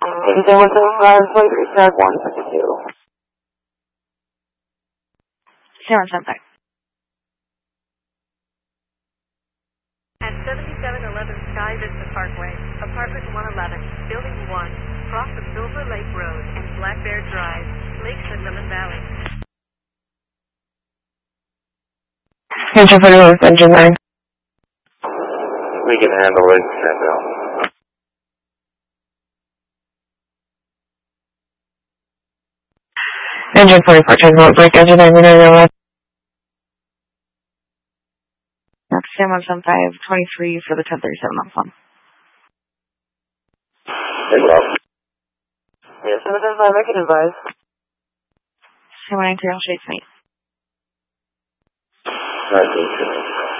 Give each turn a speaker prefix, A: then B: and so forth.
A: Anything 175, 23, tag 152.
B: Sarah sent back.
C: At 7711 Sky Vista Parkway, apartment 111, building 1, cross the Silver Lake Road and Black Bear Drive, Lake Cinnamon Valley.
A: Engine 41, engine 9.
D: We can handle it, Sandel.
A: Engine 44, transport break, engine 9, left.
B: That's Sam 175, 23 for the 1037 on phone.
D: Hey, Rob.
A: Yes, 775, I can advise.
B: Sam 193, I'll shade me.
D: 19.